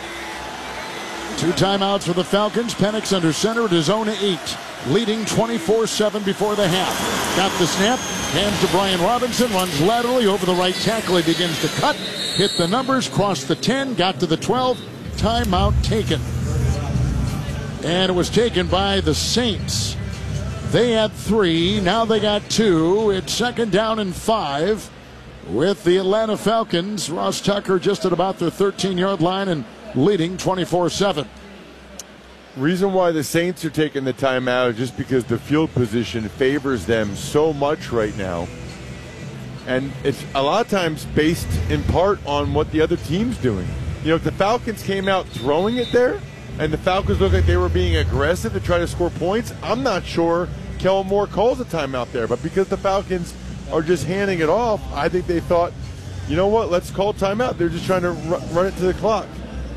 2 timeouts for the Falcons. Penix under center at his own 8. Leading 24-7 before the half. Got the snap. Hands to Brian Robinson. Runs laterally over the right tackle. He begins to cut. Hit the numbers. Crossed the 10. Got to the 12. Timeout taken. And it was taken by the Saints. They had 3. Now they got 2. It's 2nd down and 5 with the Atlanta Falcons. Ross Tucker just at about their 13-yard line and leading 24-7. Reason why the Saints are taking the timeout is just because the field position favors them so much right now. And it's a lot of times based in part on what the other team's doing. You know, if the Falcons came out throwing it there and the Falcons looked like they were being aggressive to try to score points, I'm not sure Kellen Moore calls a timeout there. But because the Falcons are just handing it off, I think they thought, you know what, let's call timeout. They're just trying to run it to the clock.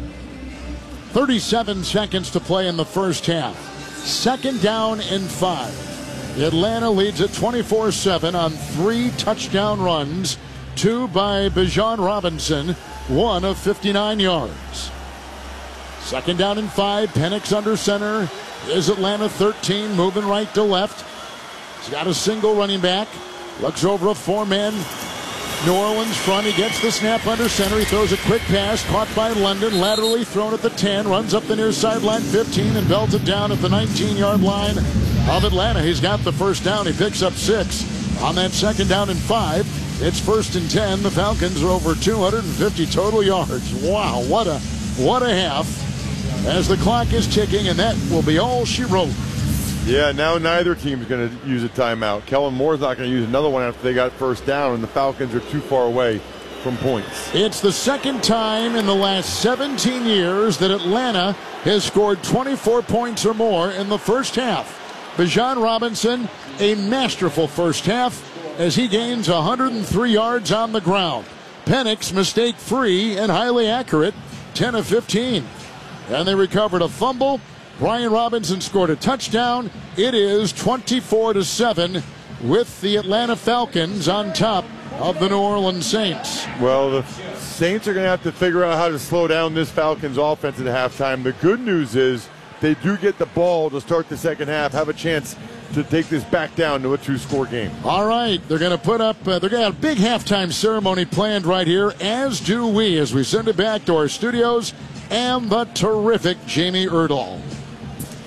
37 seconds to play in the first half. 2nd down and 5. Atlanta leads at 24-7 on 3 touchdown runs. 2 by Bijan Robinson, 1 of 59 yards. 2nd down and 5. Penix under center. Is Atlanta 13, moving right to left. He's got a single running back. Looks over a 4-man New Orleans front. He gets the snap under center. He throws a quick pass, caught by London, laterally thrown at the 10, runs up the near sideline 15 and belted down at the 19-yard line of Atlanta. He's got the first down. He picks up 6 on that 2nd down and 5. It's 1st and 10. The Falcons are over 250 total yards. Wow, what a half as the clock is ticking, and that will be all she wrote. Yeah, now neither team's going to use a timeout. Kellen Moore's not going to use another one after they got first down, and the Falcons are too far away from points. It's the 2nd time in the last 17 years that Atlanta has scored 24 points or more in the first half. Bijan Robinson, a masterful first half as he gains 103 yards on the ground. Penix, mistake-free and highly accurate, 10 of 15. And they recovered a fumble. Brian Robinson scored a touchdown. It is 24-7 with the Atlanta Falcons on top of the New Orleans Saints. Well, the Saints are going to have to figure out how to slow down this Falcons offense at halftime. The good news is they do get the ball to start the second half, have a chance to take this back down to a 2-score game. All right, they're going to put up, they're going to have a big halftime ceremony planned right here, as do we, as we send it back to our studios and the terrific Jamie Erdahl.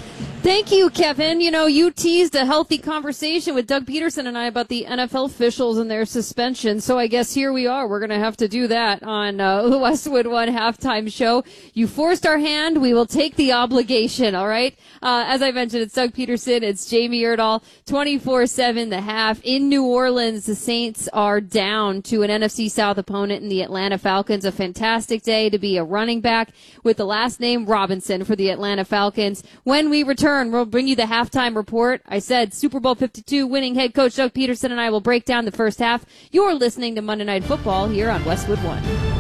Thank you, Kevin. You know, you teased a healthy conversation with Doug Peterson and I about the NFL officials and their suspension. So I guess here we are. We're going to have to do that on the Westwood One halftime show. You forced our hand. We will take the obligation. All right. As I mentioned, it's Doug Peterson. It's Jamie Erdahl, 24/7 the half. In New Orleans, the Saints are down to an NFC South opponent in the Atlanta Falcons. A fantastic day to be a running back with the last name Robinson for the Atlanta Falcons. When we return, we'll bring you the halftime report. I said Super Bowl 52 winning head coach Doug Peterson and I will break down the first half. You're listening to Monday Night Football here on Westwood One.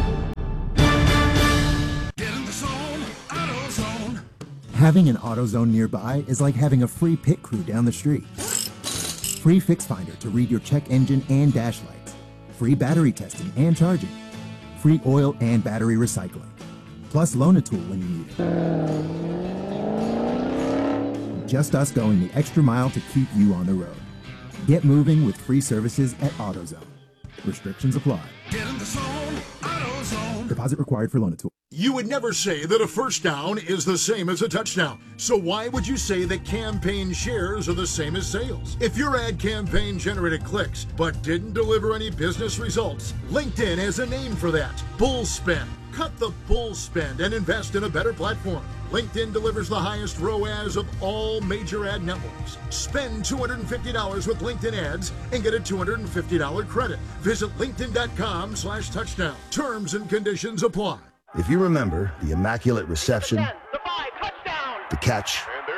Having an AutoZone nearby is like having a free pit crew down the street. Free Fix Finder to read your check engine and dash lights. Free battery testing and charging. Free oil and battery recycling. Plus loan a tool when you need it. Just us going the extra mile to keep you on the road. Get moving with free services at AutoZone. Restrictions apply. Get in the zone, AutoZone. Deposit required for loan a tool. You would never say that a first down is the same as a touchdown. So why would you say that campaign shares are the same as sales? If your ad campaign generated clicks but didn't deliver any business results, LinkedIn has a name for that. Bull spend. Cut the bull spend and invest in a better platform. LinkedIn delivers the highest ROAS of all major ad networks. Spend $250 with LinkedIn ads and get a $250 credit. Visit linkedin.com/touchdown. Terms and conditions apply. If you remember the immaculate reception, the catch,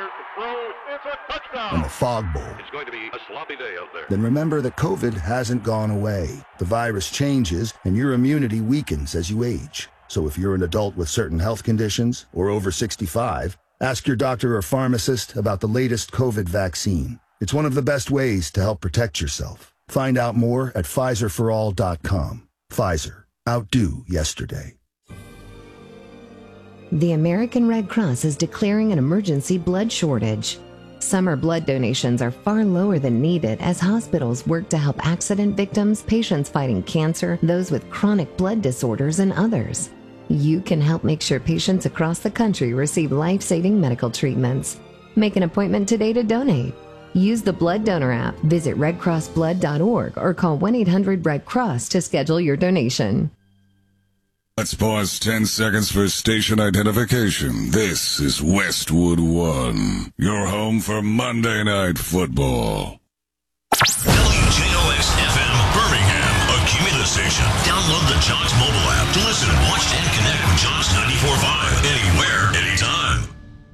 and the fog bowl, it's going to be a sloppy day out there. Then remember that COVID hasn't gone away. The virus changes and your immunity weakens as you age. So if you're an adult with certain health conditions or over 65, ask your doctor or pharmacist about the latest COVID vaccine. It's one of the best ways to help protect yourself. Find out more at PfizerForAll.com. Pfizer. Outdo yesterday. The American Red Cross is declaring an emergency blood shortage. Summer blood donations are far lower than needed as hospitals work to help accident victims, patients fighting cancer, those with chronic blood disorders, and others. You can help make sure patients across the country receive life-saving medical treatments. Make an appointment today to donate. Use the Blood Donor app, visit redcrossblood.org, or call 1-800-RED-CROSS to schedule your donation. Let's pause 10 seconds for station identification. This is Westwood One, your home for Monday Night Football. WJOX-FM Birmingham, a Cumulus station. Download the Jox mobile app to listen, watch, and connect with Jox 94.5 anywhere, anytime.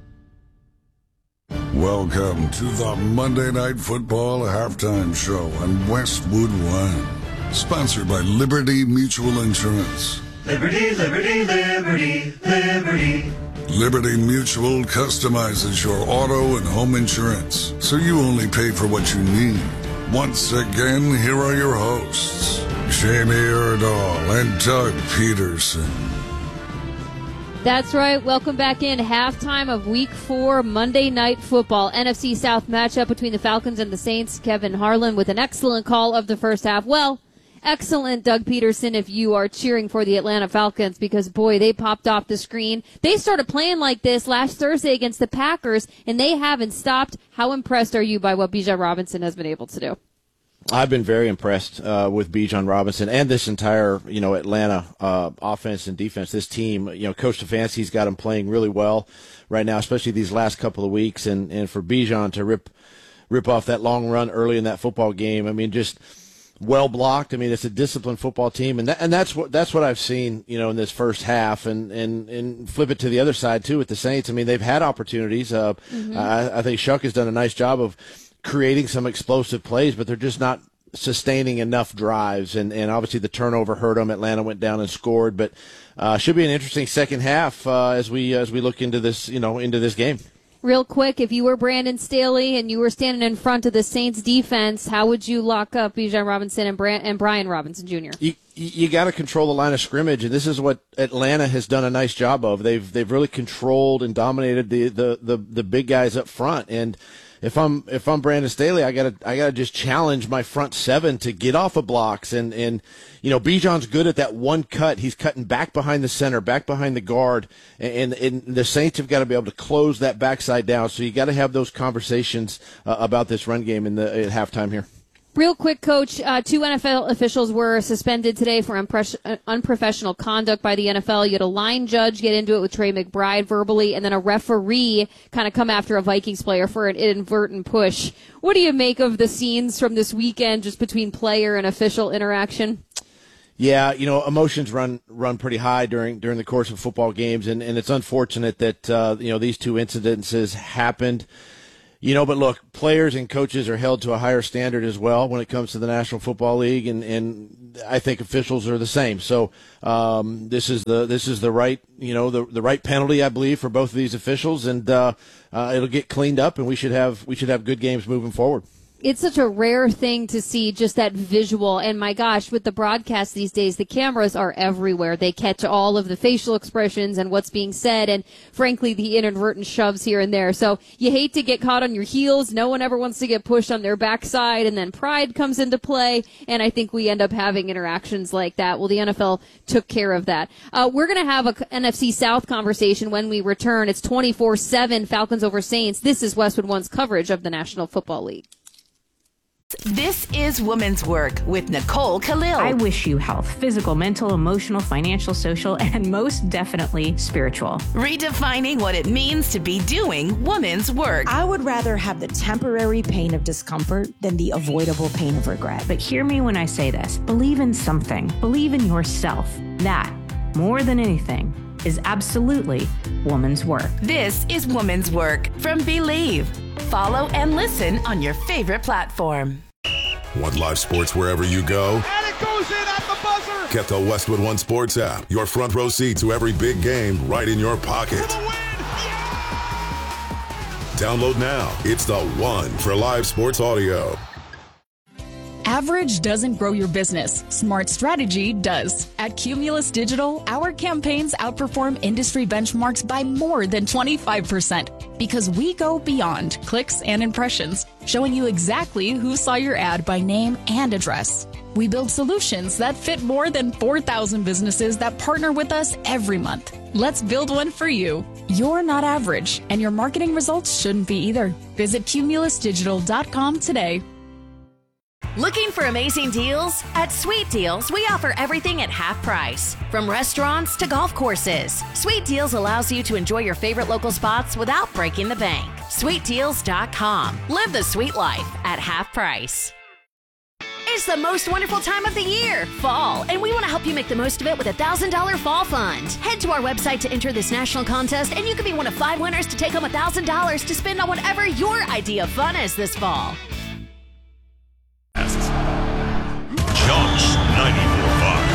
Welcome to the Monday Night Football halftime show on Westwood One, sponsored by Liberty Mutual Insurance. Liberty, liberty, liberty, liberty. Liberty Mutual customizes your auto and home insurance, so you only pay for what you need. Once again, here are your hosts, Jamie Erdahl and Doug Peterson. That's right. Welcome back in. Halftime of Week 4 Monday Night Football. NFC South matchup between the Falcons and the Saints. Kevin Harlan with an excellent call of the first half. Well, excellent, Doug Peterson, if you are cheering for the Atlanta Falcons, because, boy, they popped off the screen. They started playing like this last Thursday against the Packers, and they haven't stopped. How impressed are you by what Bijan Robinson has been able to do? I've been very impressed with Bijan Robinson and this entire, Atlanta offense and defense. This team, Coach Stefanski's got them playing really well right now, especially these last couple of weeks. And for Bijan to rip off that long run early in that football game, I mean, just well blocked. I mean, it's a disciplined football team, and that's what I've seen, in this first half, and flip it to the other side too with the Saints. I mean, they've had opportunities. I think Shuck has done a nice job of creating some explosive plays, but they're just not sustaining enough drives, and obviously the turnover hurt them. Atlanta went down and scored, but should be an interesting second half as we look into this, into this game. Real quick, if you were Brandon Staley and you were standing in front of the Saints defense, how would you lock up Bijan Robinson and Brian Robinson Jr.? You got to control the line of scrimmage, and this is what Atlanta has done a nice job of. They've really controlled and dominated the big guys up front, and if I'm Brandon Staley, I gotta just challenge my front seven to get off of blocks, and Bijan's good at that one cut. He's cutting back behind the center, back behind the guard, and the Saints have got to be able to close that backside down. So you got to have those conversations about this run game at halftime here. Real quick, Coach, 2 NFL officials were suspended today for unprofessional conduct by the NFL. You had a line judge get into it with Trey McBride verbally, and then a referee kind of come after a Vikings player for an inadvertent push. What do you make of the scenes from this weekend just between player and official interaction? Yeah, emotions run pretty high during the course of football games, and it's unfortunate that these two incidences happened. But look, players and coaches are held to a higher standard as well when it comes to the National Football League, and I think officials are the same. So this is the right the right penalty, I believe, for both of these officials, and it'll get cleaned up, and we should have good games moving forward. It's such a rare thing to see, just that visual. And my gosh, with the broadcast these days, the cameras are everywhere. They catch all of the facial expressions and what's being said, and frankly, the inadvertent shoves here and there. So you hate to get caught on your heels. No one ever wants to get pushed on their backside, and then pride comes into play. And I think we end up having interactions like that. Well, the NFL took care of that. We're going to have a NFC South conversation when we return. It's 24/7 Falcons over Saints. This is Westwood One's coverage of the National Football League. This is Women's Work with Nicole Khalil. I wish you health, physical, mental, emotional, financial, social, and most definitely spiritual. Redefining what it means to be doing women's work. I would rather have the temporary pain of discomfort than the avoidable pain of regret. But hear me when I say this. Believe in something. Believe in yourself. That, more than anything, is absolutely woman's work. This is Woman's Work from Believe. Follow and listen on your favorite platform. Want live sports wherever you go? And it goes in at the buzzer. Get the Westwood One Sports app. Your front row seat to every big game right in your pocket. Download now. It's the one for live sports audio. Average doesn't grow your business. Smart strategy does. At Cumulus Digital, our campaigns outperform industry benchmarks by more than 25% because we go beyond clicks and impressions, showing you exactly who saw your ad by name and address. We build solutions that fit more than 4,000 businesses that partner with us every month. Let's build one for you. You're not average, and your marketing results shouldn't be either. Visit cumulusdigital.com today. Looking for amazing deals? At Sweet Deals, we offer everything at half price. From restaurants to golf courses, Sweet Deals allows you to enjoy your favorite local spots without breaking the bank. SweetDeals.com. Live the sweet life at half price. It's the most wonderful time of the year, fall, and we want to help you make the most of it with a $1,000 fall fund. Head to our website to enter this national contest, and you could be one of 5 winners to take home $1,000 to spend on whatever your idea of fun is this fall. Josh 94.5.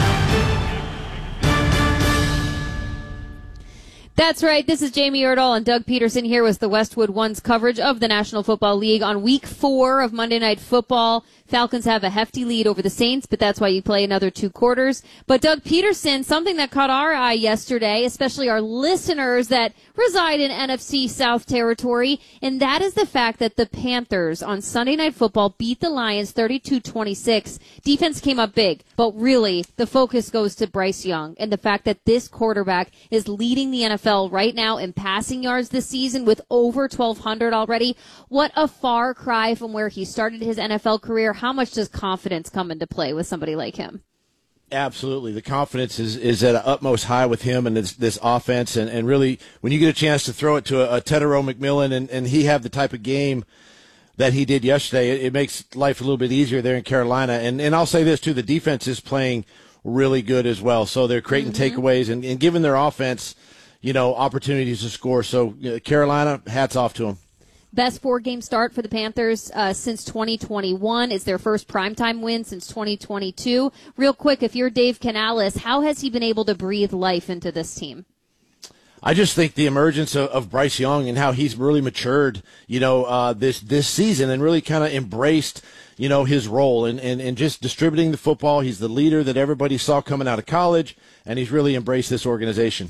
That's right. This is Jamie Erdahl and Doug Peterson here with the Westwood One's coverage of the National Football League on Week 4 of Monday Night Football. Falcons have a hefty lead over the Saints, but that's why you play another 2 quarters. But Doug Peterson, something that caught our eye yesterday, especially our listeners that reside in NFC South territory, and that is the fact that the Panthers on Sunday Night Football beat the Lions 32-26. Defense came up big, but really the focus goes to Bryce Young and the fact that this quarterback is leading the NFL right now in passing yards this season with over 1,200 already. What a far cry from where he started his NFL career. How much does confidence come into play with somebody like him? Absolutely. The confidence is at an utmost high with him and this offense. And really, when you get a chance to throw it to a Tedero McMillan and he have the type of game that he did yesterday, it makes life a little bit easier there in Carolina. And I'll say this, too, the defense is playing really good as well. So they're creating takeaways and giving their offense, opportunities to score. So Carolina, hats off to them. Best 4-game start for the Panthers since 2021. It's their first primetime win since 2022. Real quick, if you're Dave Canales, how has he been able to breathe life into this team? I just think the emergence of Bryce Young and how he's really matured, this season and really kind of embraced, his role and just distributing the football. He's the leader that everybody saw coming out of college, and he's really embraced this organization.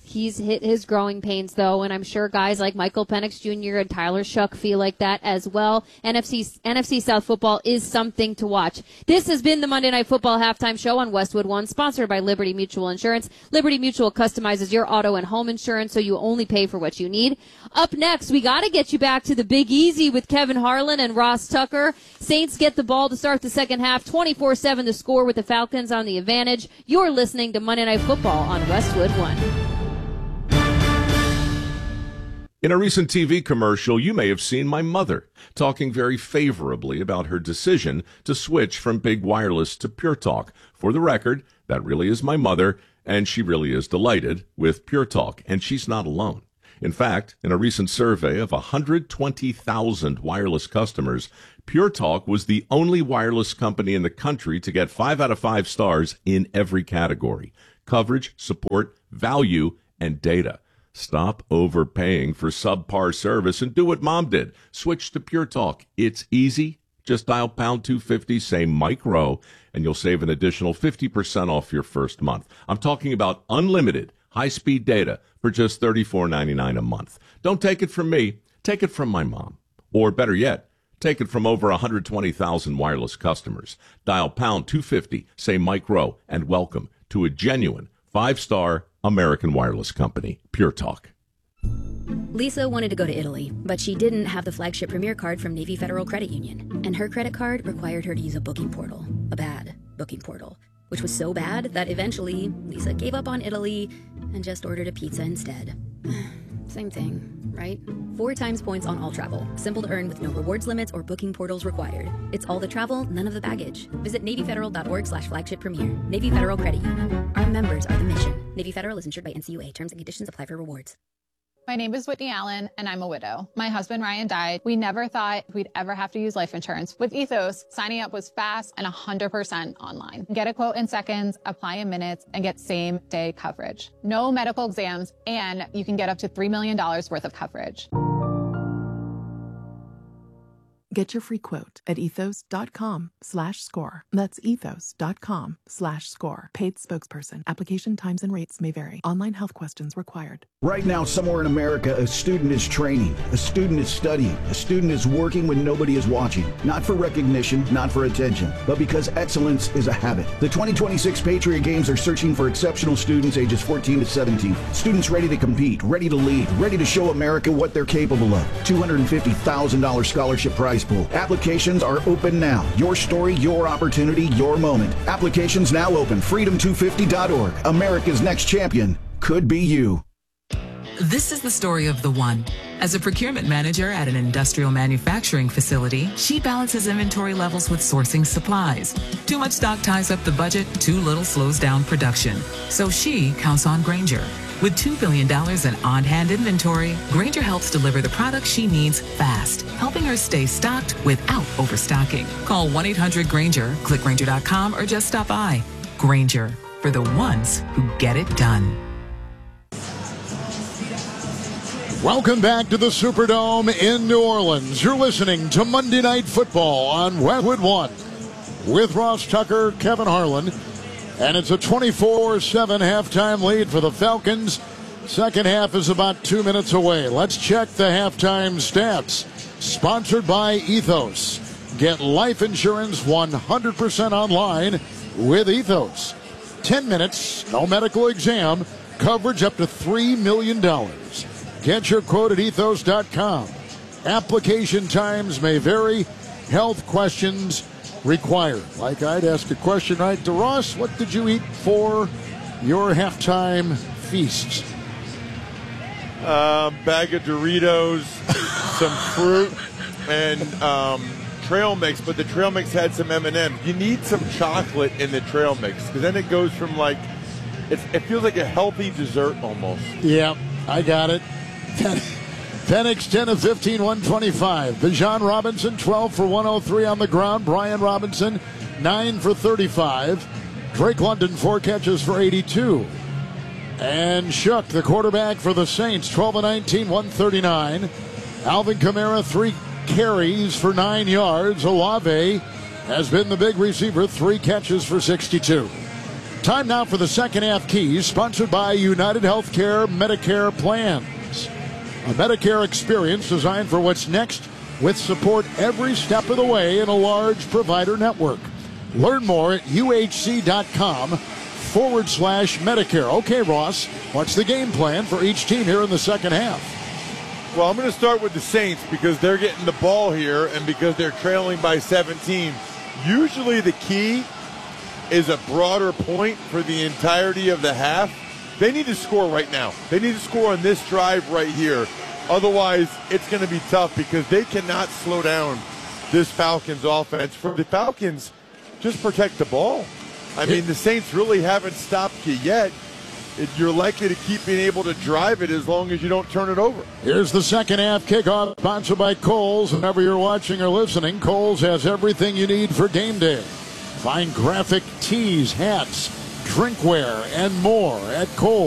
He's hit his growing pains, though, and I'm sure guys like Michael Penix Jr. and Tyler Shuck feel like that as well. NFC South football is something to watch. This has been the Monday Night Football Halftime Show on Westwood One, sponsored by Liberty Mutual Insurance. Liberty Mutual customizes your auto and home insurance so you only pay for what you need. Up next, we got to get you back to the Big Easy with Kevin Harlan and Ross Tucker. Saints get the ball to start the second half, 24-7 to score with the Falcons on the advantage. You're listening to Monday Night Football on Westwood One. In a recent TV commercial, you may have seen my mother talking very favorably about her decision to switch from Big Wireless to Pure Talk. For the record, that really is my mother, and she really is delighted with Pure Talk, and she's not alone. In fact, in a recent survey of 120,000 wireless customers, Pure Talk was the only wireless company in the country to get 5 out of 5 stars in every category: coverage, support, value, and data. Stop overpaying for subpar service and do what Mom did. Switch to Pure Talk. It's easy. Just dial pound 250, say Mike Rowe, and you'll save an additional 50% off your first month. I'm talking about unlimited high-speed data for just $34.99 a month. Don't take it from me. Take it from my mom. Or better yet, take it from over 120,000 wireless customers. Dial pound 250, say Mike Rowe, and welcome to a genuine 5-star American wireless company, Pure Talk. Lisa wanted to go to Italy, but she didn't have the flagship Premier card from Navy Federal Credit Union, and her credit card required her to use a booking portal, a bad booking portal, which was so bad that eventually Lisa gave up on Italy and just ordered a pizza instead. Same thing, right? 4 times points on all travel. Simple to earn with no rewards limits or booking portals required. It's all the travel, none of the baggage. Visit NavyFederal.org/flagship premier. Navy Federal Credit Union. Our members are the mission. Navy Federal is insured by NCUA. Terms and conditions apply for rewards. My name is Whitney Allen, and I'm a widow. My husband, Ryan, died. We never thought we'd ever have to use life insurance. With Ethos, signing up was fast and 100% online. Get a quote in seconds, apply in minutes, and get same-day coverage. No medical exams, and you can get up to $3 million worth of coverage. Get your free quote at ethos.com/score. That's ethos.com/score. Paid spokesperson. Application times and rates may vary. Online health questions required. Right now, somewhere in America, a student is training, a student is studying, a student is working when nobody is watching. Not for recognition, not for attention, but because excellence is a habit. The 2026 Patriot Games are searching for exceptional students ages 14 to 17. Students ready to compete, ready to lead, ready to show America what they're capable of. $250,000 scholarship prize pool. Applications are open now. Your story, your opportunity, your moment. Applications now open. Freedom250.org. America's next champion could be you. This is the story of the one. As a procurement manager at an industrial manufacturing facility, she balances inventory levels with sourcing supplies. Too much stock ties up the budget, too little slows down production. So she counts on Grainger. With $2 billion in on-hand inventory, Grainger helps deliver the products she needs fast, helping her stay stocked without overstocking. Call 1-800-GRAINGER, click Grainger.com, or just stop by. Grainger, for the ones who get it done. Welcome back to the Superdome in New Orleans. You're listening to Monday Night Football on Westwood One with Ross Tucker, Kevin Harlan, and it's a 24-7 halftime lead for the Falcons. Second half is about 2 minutes away. Let's check the halftime stats. Sponsored by Ethos. Get life insurance 100% online with Ethos. 10 minutes, no medical exam, coverage up to $3 million. Get your quote at ethos.com. Application times may vary. Health questions required. Like I'd ask a question right to Ross, what did you eat for your halftime feast? Bag of Doritos, some fruit, and trail mix, but the trail mix had some M&M's. You need some chocolate in the trail mix, because then it goes from it feels like a healthy dessert almost. Yeah, I got it. Penix 10 of 15, 125. Bijan Robinson 12 for 103 on the ground. Brian Robinson 9 for 35. Drake London 4 catches for 82. And Shuck, the quarterback for the Saints, 12 of 19, 139. Alvin Kamara 3 carries for 9 yards. Olave has been the big receiver, 3 catches for 62. Time now for the second half keys, sponsored by United Healthcare Medicare Plans. A Medicare experience designed for what's next, with support every step of the way in a large provider network. Learn more at uhc.com/Medicare. Okay, Ross, what's the game plan for each team here in the second half? Well, I'm going to start with the Saints because they're getting the ball here and because they're trailing by 17. Usually the key is a broader point for the entirety of the half. They need to score right now. They need to score on this drive right here. Otherwise, it's going to be tough because they cannot slow down this Falcons offense. For the Falcons, just protect the ball. I mean, the Saints really haven't stopped you yet. You're likely to keep being able to drive it as long as you don't turn it over. Here's the second half kickoff, sponsored by Kohl's. Whenever you're watching or listening, Kohl's has everything you need for game day. Find graphic tees, hats, drinkware, and more at Kohl's.